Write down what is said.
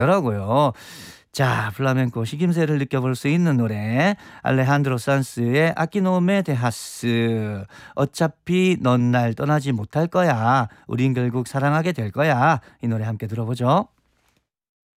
더라고요. 자, 플라멩코 식임새를 느껴볼 수 있는 노래 알레한드로 산스의 아키노메 데하스. 어차피 넌 날 떠나지 못할 거야. 우린 결국 사랑하게 될 거야. 이 노래 함께 들어보죠.